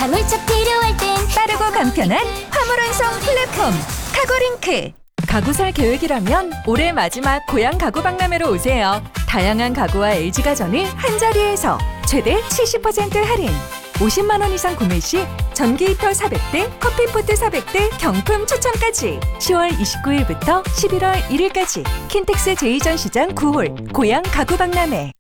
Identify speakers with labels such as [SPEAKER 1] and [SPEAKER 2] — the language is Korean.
[SPEAKER 1] 화물차 필요할 땐
[SPEAKER 2] 빠르고 간편한 화물 운송 플랫폼 카고링크. 가구 살 계획이라면 올해 마지막 고향 가구 박람회로 오세요. 다양한 가구와 LG가전을 한자리에서 최대 70% 할인. 50만 원 이상 구매 시 전기 히터 400대, 커피포트 400대 경품 추첨까지. 10월 29일부터 11월 1일까지 킨텍스 제2전시장 9홀 고향 가구 박람회.